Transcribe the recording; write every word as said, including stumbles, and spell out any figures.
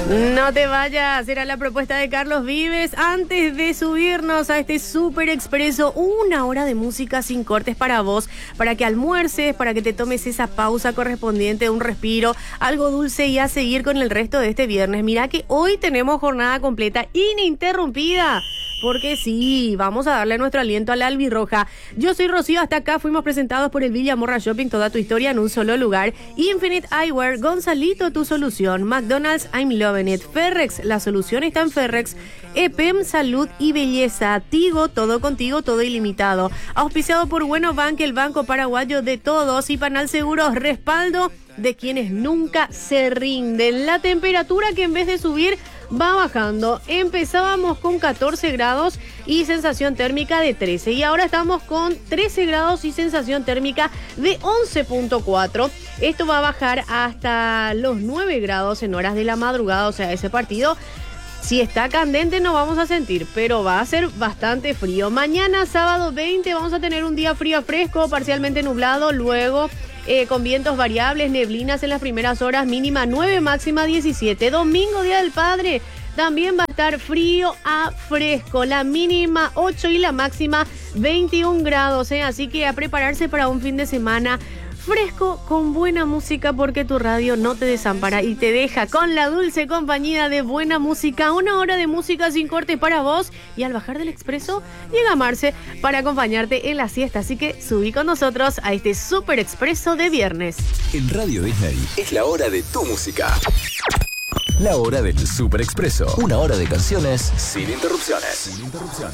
No te vayas, era la propuesta de Carlos Vives. Antes de subirnos a este Super Expreso, una hora de música sin cortes para vos, para que almuerces, para que te tomes esa pausa correspondiente, un respiro, algo dulce y a seguir con el resto de este viernes. Mirá que hoy tenemos jornada completa ininterrumpida. Porque sí, vamos a darle nuestro aliento a la albirroja. Yo soy Rocío, hasta acá fuimos presentados por el Villa Morra Shopping, toda tu historia en un solo lugar. Infinite Eyewear, Gonzalito, tu solución. McDonald's, I'm loving it. Ferrex, la solución está en Ferrex. E P E M, salud y belleza. Tigo, todo contigo, todo ilimitado. Auspiciado por Bueno Bank, el banco paraguayo de todos. Y Panal Seguros, respaldo de quienes nunca se rinden. La temperatura que en vez de subir va bajando. Empezábamos con catorce grados y sensación térmica de trece. Y ahora estamos con trece grados y sensación térmica de once punto cuatro. Esto va a bajar hasta los nueve grados en horas de la madrugada. O sea, ese partido, si está candente, no vamos a sentir, pero va a ser bastante frío. Mañana, sábado veinte, vamos a tener un día frío a fresco, parcialmente nublado. Luego, Eh, con vientos variables, neblinas en las primeras horas, mínima nueve, máxima diecisiete. Domingo, Día del Padre, también va a estar frío a fresco, la mínima ocho y la máxima veintiún grados, ¿eh? Así que a prepararse para un fin de semana fresco con buena música, porque tu radio no te desampara y te deja con la dulce compañía de buena música. Una hora de música sin corte para vos, y al bajar del expreso llega Marce para acompañarte en la siesta. Así que subí con nosotros a este Super Expreso de viernes. En Radio Disney es la hora de tu música. La hora del Super Expreso. Una hora de canciones sin interrupciones. Sin interrupciones.